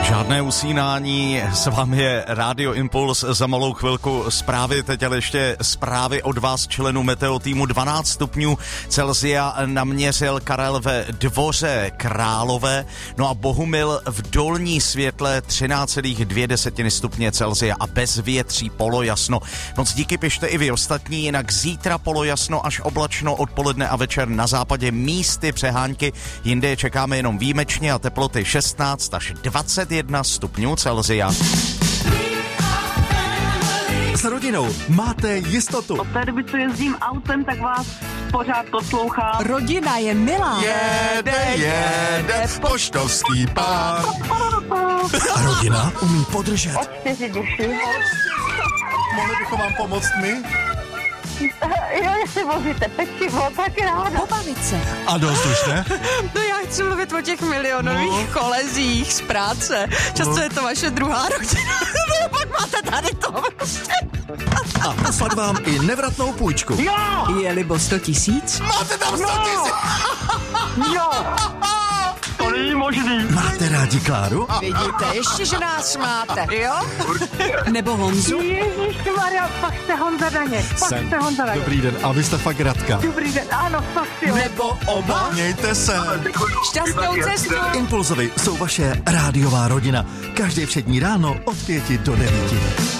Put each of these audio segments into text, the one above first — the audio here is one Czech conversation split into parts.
Žádné usínání, s vámi je Rádio Impuls, za malou chvilku zprávy, teď ale ještě zprávy od vás, členů Meteo týmu. 12 stupňů Celsia naměřil Karel ve Dvoře Králové, no a Bohumil v Dolní Světle 13,2 stupně Celsia a bez větří, polojasno. Moc díky, pište i vy ostatní, jinak zítra polojasno až oblačno, odpoledne a večer na západě místy přehánky, jinde je čekáme jenom výjimečně a teploty 16 až 21 stupňů Celsia. S rodinou máte jistotu. Od té doby, co jezdím autem, tak vás pořád poslouchám. Rodina je milá. Jede poštovský pár. A rodina umí podržet. Od 4 duši. Mohli bychom vám pomoct my? Jo, jestli vozíte pečivo, tak ráda. Pobavit se. A dost už, ne? No já chci mluvit o těch milionových kolezích z práce. Často je to vaše druhá rodina. No pak máte tady to prostě. A poslat vám i nevratnou půjčku. Jo! Je libo 100 000? Máte tam 100 000! Jo! To není možný. Máte rádi Kláru? Vidíte, ještě, že nás máte, jo? Nebo Honzu? Ježišmarja, fakt jste Honza Daněk. Fakt jste Honza Daněk. Dobrý den, a vy jste fakt Radka. Dobrý den, ano, fakt jo. Nebo oba? Mějte se. Šťastnou cestu. Impulzovi jsou vaše rádiová rodina. Každé všední ráno od 5 do 9.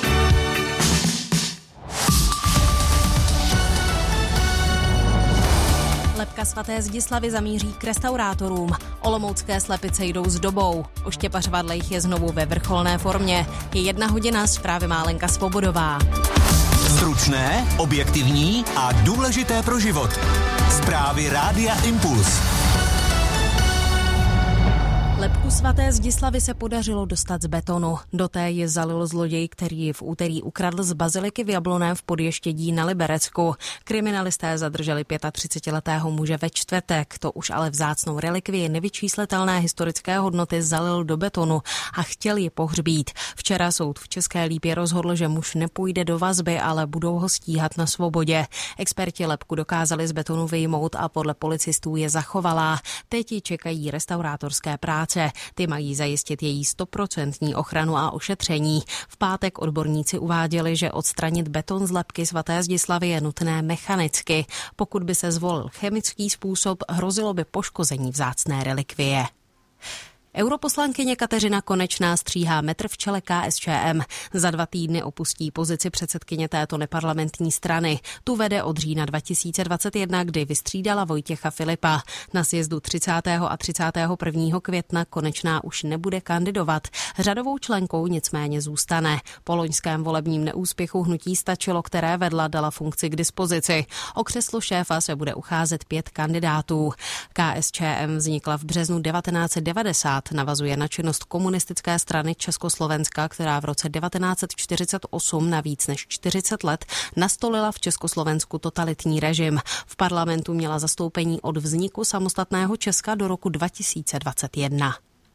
Lebka svaté Zdislavy zamíří k restaurátorům. Olomoucké slepice jdou s dobou. Oštěpa Řvadlejch je znovu ve vrcholné formě. Je 1 hodina, zprávy má Lenka Svobodová. Stručné, objektivní a důležité pro život. Zprávy Rádia Impuls. Lebku svaté Zdislavy se podařilo dostat z betonu. Do té je zalil zloděj, který ji v úterý ukradl z baziliky v Jablonném v Podještědí na Liberecku. Kriminalisté zadrželi 35letého muže ve čtvrtek. To už ale vzácnou relikvii nevyčíslitelné historické hodnoty zalil do betonu a chtěl ji pohřbít. Včera soud v České Lípě rozhodl, že muž nepůjde do vazby, ale budou ho stíhat na svobodě. Experti lebku dokázali z betonu vyjmout a podle policistů je zachovalá. Teď ji čekají restaurátorské práce. Ty mají zajistit její 100% ochranu a ošetření. V pátek odborníci uváděli, že odstranit beton z lebky svaté Zdislavy je nutné mechanicky. Pokud by se zvolil chemický způsob, hrozilo by poškození vzácné relikvie. Europoslankyně Kateřina Konečná stříhá metr v čele KSČM. Za 2 týdny opustí pozici předsedkyně této neparlamentní strany. Tu vede od října 2021, kdy vystřídala Vojtěcha Filipa. Na sjezdu 30. a 31. května Konečná už nebude kandidovat. Řadovou členkou nicméně zůstane. Po loňském volebním neúspěchu hnutí Stačilo, které vedla, dala funkci k dispozici. O křeslo šéfa se bude ucházet 5 kandidátů. KSČM vznikla v březnu 1990. Navazuje na činnost komunistické strany Československa, která v roce 1948 na víc než 40 let nastolila v Československu totalitní režim. V parlamentu měla zastoupení od vzniku samostatného Česka do roku 2021.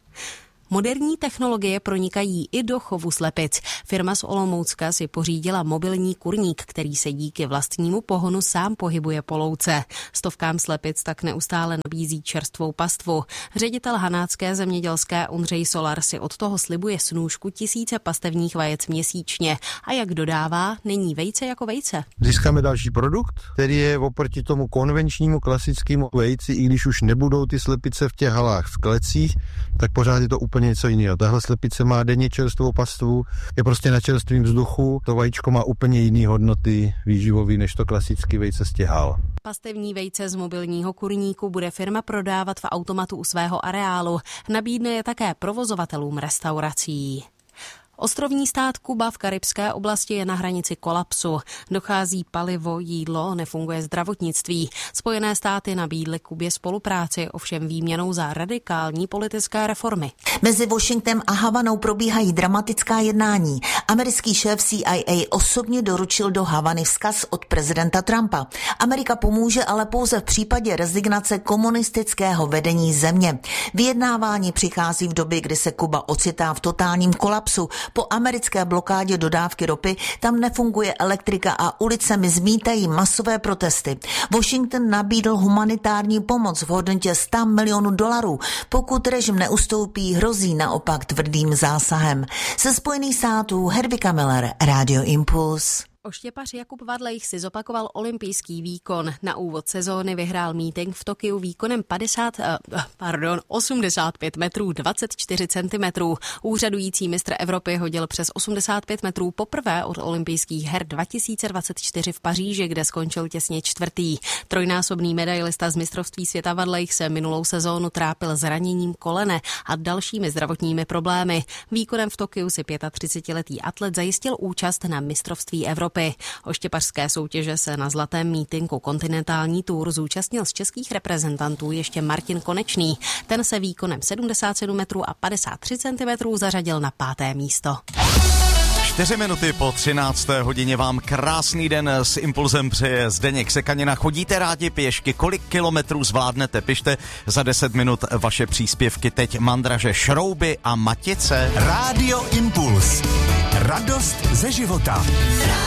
Moderní technologie pronikají i do chovu slepic. Firma z Olomoucka si pořídila mobilní kurník, který se díky vlastnímu pohonu sám pohybuje po louce. Stovkám slepic tak neustále nabízí čerstvou pastvu. Ředitel hanácké zemědělské Ondřej Solar si od toho slibuje snůšku 1000 pastevních vajec měsíčně. A jak dodává, není vejce jako vejce. Získáme další produkt, který je oproti tomu konvenčnímu klasickému vejci, i když už nebudou ty slepice v těch halách v klecích, tak pořád je to úplně něco jiného. Tahle slepice má denně čerstvou pastvu, je prostě na čerstvém vzduchu, to vajíčko má úplně jiné hodnoty výživové než to klasický vejce z těch hal. Pastevní vejce z mobilního kurníku bude firma prodávat v automatu u svého areálu. Nabídne je také provozovatelům restaurací. Ostrovní stát Kuba v karibské oblasti je na hranici kolapsu. Dochází palivo, jídlo, nefunguje zdravotnictví. Spojené státy nabídly Kubě spolupráci, ovšem výměnou za radikální politické reformy. Mezi Washingtonem a Havanou probíhají dramatická jednání. Americký šéf CIA osobně doručil do Havany vzkaz od prezidenta Trumpa. Amerika pomůže, ale pouze v případě rezignace komunistického vedení země. Vyjednávání přichází v době, kdy se Kuba ocitá v totálním kolapsu. Po americké blokádě dodávky ropy tam nefunguje elektrika a ulicemi zmítají masové protesty. Washington nabídl humanitární pomoc v hodnotě $100 milionů. Pokud režim neustoupí, hrozí naopak tvrdým zásahem. Ze Spojených států Hedvika Miller, Radio Impuls. Oštěpař Jakub Vadlejch si zopakoval olympijský výkon. Na úvod sezóny vyhrál meeting v Tokiu výkonem 85 metrů 24 centimetrů. Úřadující mistr Evropy hodil přes 85 metrů poprvé od olympijských her 2024 v Paříži, kde skončil těsně čtvrtý. Trojnásobný medailista z mistrovství světa Vadlejch se minulou sezónu trápil zraněním kolene a dalšími zdravotními problémy. Výkonem v Tokiu si 35letý atlet zajistil účast na mistrovství Evropy. Oštěpařské soutěže se na zlatém mítinku Kontinentální tour zúčastnil z českých reprezentantů ještě Martin Konečný. Ten se výkonem 77 metrů a 53 centimetrů zařadil na 5. místo. 4 minuty po 13. hodině vám krásný den s Impulzem přeje Zdeněk Sekanina. Chodíte rádi pěšky? Kolik kilometrů zvládnete? Pište za 10 minut vaše příspěvky. Teď mandraže Šrouby a Matice. Rádio Impuls. Radost ze života.